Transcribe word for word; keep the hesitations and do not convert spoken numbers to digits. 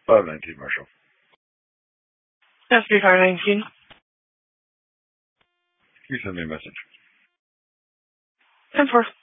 five nineteen, Marshall. S B five nineteen. You send me a message. ten four.